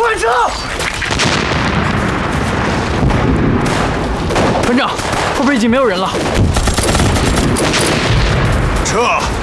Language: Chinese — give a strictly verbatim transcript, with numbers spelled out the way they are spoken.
快撤！团长，后边已经没有人了。 撤！